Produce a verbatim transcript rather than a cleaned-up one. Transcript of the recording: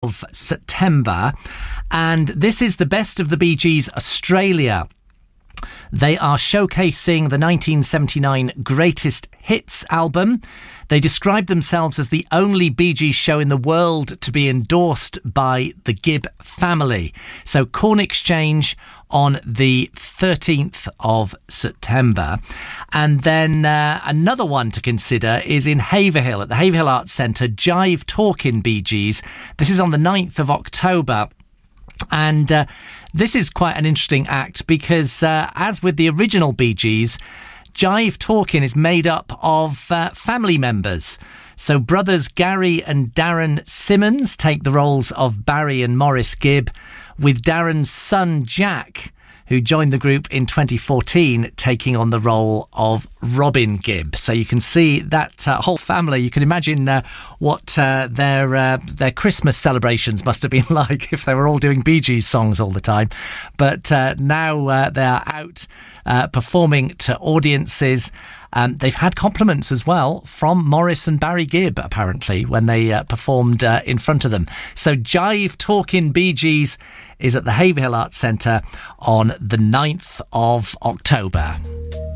of September, and this is the Best of the Bee Gees Australia. They are showcasing the nineteen seventy-nine Greatest Hits album. They describe themselves as the only Bee Gees show in the world to be endorsed by the Gibb family. So Corn Exchange on the thirteenth of September. And then uh, another one to consider is in Haverhill, at the Haverhill Arts Centre, Jive Talkin' Bee Gees. This is on the ninth of October. And uh, this is quite an interesting act because, uh, as with the original Bee Gees, Jive Talkin' is made up of uh, family members. So brothers Gary and Darren Simmons take the roles of Barry and Maurice Gibb, with Darren's son Jack, who joined the group in twenty fourteen, taking on the role of Robin Gibb. So you can see that uh, whole family. You can imagine uh, what uh, their uh, their Christmas celebrations must have been like if they were all doing Bee Gees songs all the time. But uh, now uh, they are out uh, performing to audiences. Um, they've had compliments as well from Maurice and Barry Gibb, apparently, when they uh, performed uh, in front of them. So Jive Talkin' Bee Gees is at the Haverhill Arts Centre on the ninth of October.